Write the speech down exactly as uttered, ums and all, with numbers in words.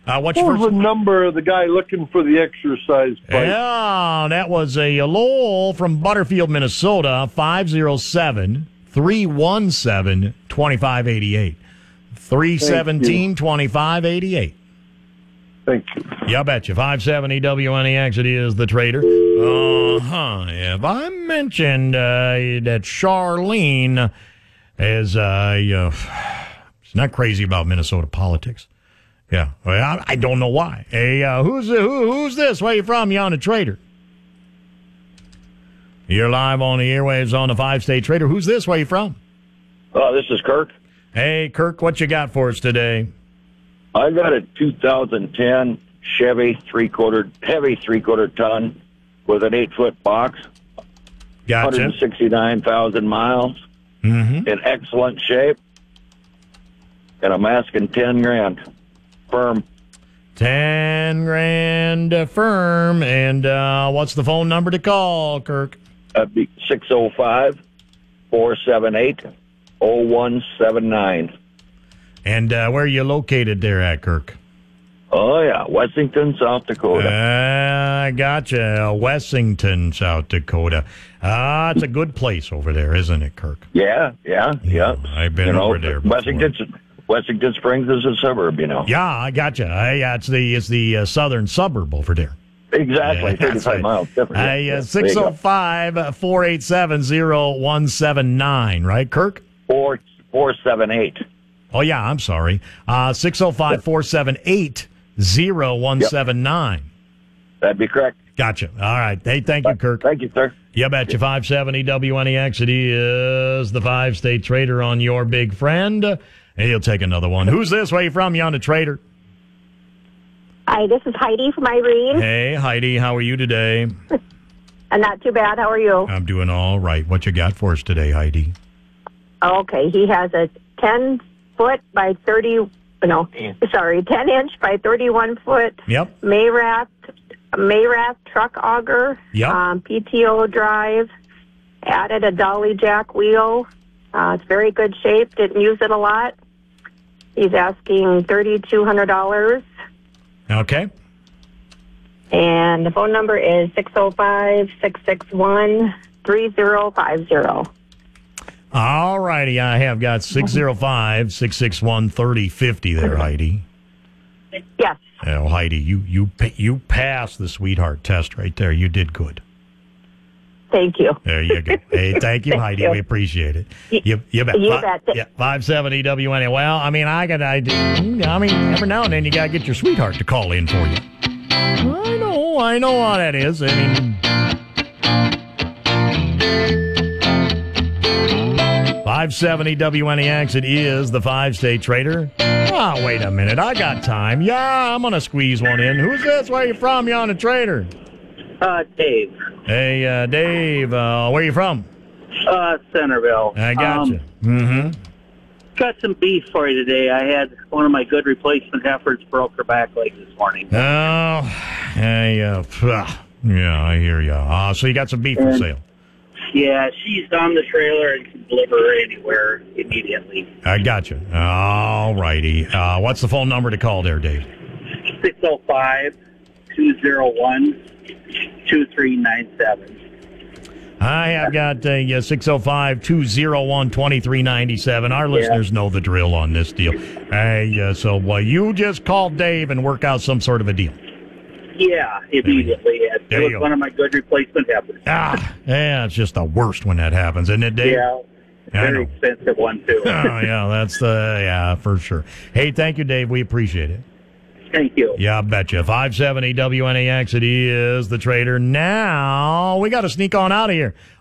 Uh, what's your What was first? the number of the guy looking for the exercise bike? Yeah, that was a Lowell from Butterfield, Minnesota, five oh seven, three one seven, two five eight eight. three seventeen, twenty-five eighty-eight. Thank you. Yeah, I bet you. five seventy W N E X, it is the Trader. Uh-huh. If I mentioned uh, that Charlene is, uh, you know, she's not crazy about Minnesota politics. Yeah. Well, I, I don't know why. Hey, uh, who's who, who's this? Where you from? You on the Trader? You're live on the airwaves on the Five-State Trader. Who's this? Where you from? Uh, this is Kirk. Hey, Kirk, what you got for us today? I got a two thousand ten Chevy three-quarter, heavy three-quarter ton with an eight-foot box. Gotcha. one hundred sixty-nine thousand miles. Mm-hmm. In excellent shape. And I'm asking ten grand. Firm. Ten grand uh, firm. And uh, what's the phone number to call, Kirk? That'd be six oh five, four seven eight, oh one seven nine. And uh, where are you located there at, Kirk? Oh, yeah. Wessington, South Dakota. I uh, gotcha. Wessington, South Dakota. Ah, uh, it's a good place over there, isn't it, Kirk? Yeah, yeah, yeah. I've been you know, over there before. Wessington, Wessington Springs is a suburb, you know. Yeah, I gotcha. I, yeah, it's the it's the uh, southern suburb over there. Exactly, Yeah, thirty-five right. miles different. I, uh, six oh five, four eight seven, oh one seven nine, right, Kirk? Four, four, seven, eight. Oh, yeah, I'm sorry. Uh, six oh five, four seven eight, oh one seven nine. That'd be correct. Gotcha. All right. Hey, thank you, Kirk. Thank you, sir. You betcha. five seventy W N E X. It is the Five-State Trader on your big friend. And he'll take another one. Who's this? Where you from? You on the Trader? Hi, this is Heidi from Irene. Hey, Heidi. How are you today? And not too bad. How are you? I'm doing all right. What you got for us today, Heidi? Okay, he has a ten foot by thirty. No, sorry, ten inch by thirty-one foot. Yep. Mayrath, Mayrath truck auger. Yep. Um, P T O drive. Added a dolly jack wheel. Uh, it's very good shape. Didn't use it a lot. He's asking thirty-two hundred dollars. Okay. And the phone number is six oh five, six six one, three oh five oh. All righty. I have got six oh five, six six one, three oh five oh there, Heidi. Yes. Oh, Heidi, you you pa- you passed the sweetheart test right there. You did good. Thank you. There you go. Hey, thank you, Thank Heidi. you. We appreciate it. You, you bet. You Fi- bet. Yeah, five seventy W N A. Well, I mean, I got. I, I mean, every now and then you gotta get your sweetheart to call in for you. I know. I know how that is. I mean, five seventy W N E X. It is the Five-State Trader. Oh, wait a minute. I got time. Yeah, I'm gonna squeeze one in. Who's this? Where you from? You on the Trader? Uh, Dave. Hey, uh, Dave. Uh, where you from? Uh, Centerville. I got Um, you. Mm-hmm. Got some beef for you today. I had one of my good replacement heifers broke her back leg this morning. Oh, hey, uh, phew. Yeah, I hear you. Uh, so you got some beef for And- sale. Yeah, she's on the trailer and can deliver her anywhere immediately. I got you. All righty. Uh, what's the phone number to call there, Dave? six oh five, two oh one, two three nine seven. I have got uh, six oh five, two oh one, two three nine seven. Our listeners know the drill on this deal. Hey, uh, so well, you just call Dave and work out some sort of a deal. Yeah, immediately. It There you was go. one of my good replacement heifers. Ah, yeah, it's just the worst when that happens, isn't it, Dave? Yeah, I very know. expensive one, too. Oh, yeah, that's the, yeah, for sure. Hey, thank you, Dave. We appreciate it. Thank you. Yeah, I betcha. five seventy W N A X, it is the Trader. Now, we got to sneak on out of here.